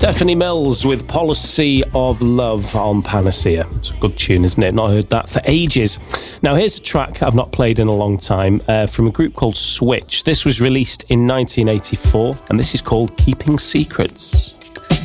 Stephanie Mills with Policy of Love on Panacea. It's a good tune, isn't it? Not heard that for ages. Now, here's a track I've not played in a long time from a group called Switch. This was released in 1984, and this is called Keeping Secrets.